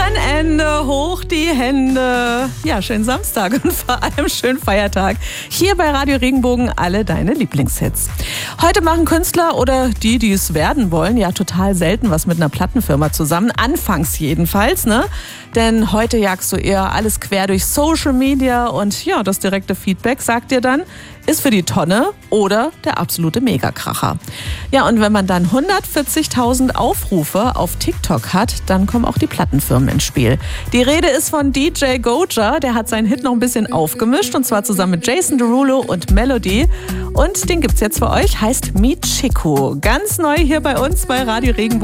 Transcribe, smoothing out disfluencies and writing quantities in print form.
Wochenende, hoch die Hände. Ja, schönen Samstag und vor allem schönen Feiertag. Hier bei Radio Regenbogen alle deine Lieblingshits. Heute machen Künstler oder die es werden wollen, ja total selten was mit einer Plattenfirma zusammen. Anfangs jedenfalls, ne? Denn heute jagst du eher alles quer durch Social Media und ja, das direkte Feedback sagt dir dann, ist für die Tonne oder der absolute Megakracher. Ja, und wenn man dann 140.000 Aufrufe auf TikTok hat, dann kommen auch die Plattenfirmen ins Spiel. Die Rede ist von DJ Goja, der hat seinen Hit noch ein bisschen aufgemischt und zwar zusammen mit Jason Derulo und Melody. Und den gibt's jetzt für euch, heißt Michiko. Ganz neu hier bei uns bei Radio Regenbogen.